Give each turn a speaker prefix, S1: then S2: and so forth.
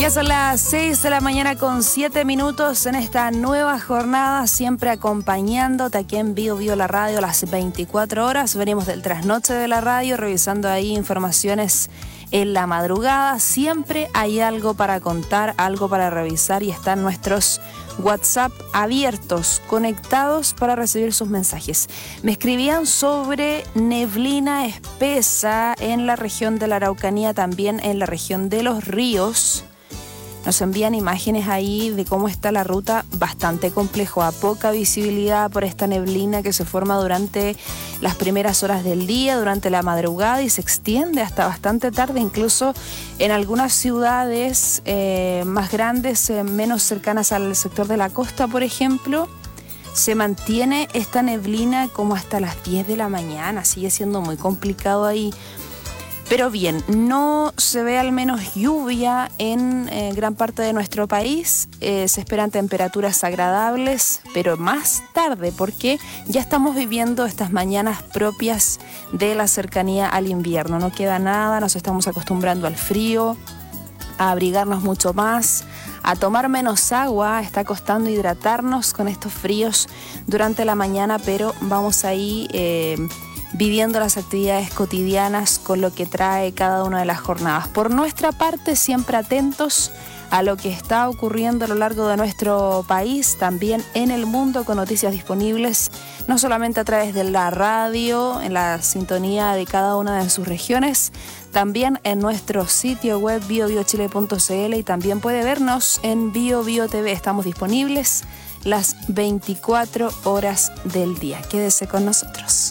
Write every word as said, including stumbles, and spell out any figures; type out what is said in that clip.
S1: Ya son las seis de la mañana con siete minutos en esta nueva jornada, siempre acompañándote aquí en Bio Bio la Radio las veinticuatro horas. Venimos del trasnoche de la radio, revisando ahí informaciones en la madrugada. Siempre hay algo para contar, algo para revisar y están nuestros WhatsApp abiertos, conectados para recibir sus mensajes. Me escribían sobre neblina espesa en la región de la Araucanía, también en la región de Los Ríos. Nos envían imágenes ahí de cómo está la ruta, bastante complejo, a poca visibilidad por esta neblina que se forma durante las primeras horas del día, durante la madrugada y se extiende hasta bastante tarde, incluso en algunas ciudades eh, más grandes, eh, menos cercanas al sector de la costa, por ejemplo, se mantiene esta neblina como hasta las diez de la mañana, sigue siendo muy complicado ahí. Pero bien, no se ve al menos lluvia en eh, gran parte de nuestro país. Eh, se esperan temperaturas agradables, pero más tarde, porque ya estamos viviendo estas mañanas propias de la cercanía al invierno. No queda nada, nos estamos acostumbrando al frío, a abrigarnos mucho más, a tomar menos agua. Está costando hidratarnos con estos fríos durante la mañana, pero vamos ahí Eh, viviendo las actividades cotidianas con lo que trae cada una de las jornadas. Por nuestra parte, siempre atentos a lo que está ocurriendo a lo largo de nuestro país, también en el mundo, con noticias disponibles, no solamente a través de la radio, en la sintonía de cada una de sus regiones, también en nuestro sitio web bio bio chile punto c l y también puede vernos en Bio Bio T V. Estamos disponibles las veinticuatro horas del día. Quédese con nosotros.